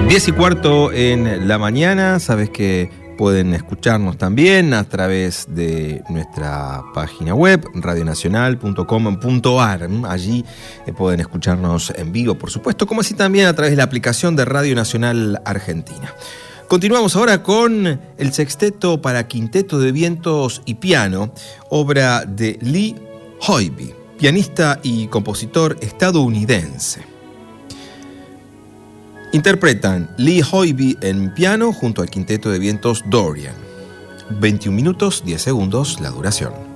10:15 en la mañana. Sabes que pueden escucharnos también a través de nuestra página web, radionacional.com.ar. Allí pueden escucharnos en vivo, por supuesto, como así también a través de la aplicación de Radio Nacional Argentina. Continuamos ahora con el sexteto para quinteto de vientos y piano, obra de Lee Hoyby, pianista y compositor estadounidense. Interpretan Lee Hoyby en piano junto al quinteto de vientos Dorian. 21 minutos 10 segundos la duración.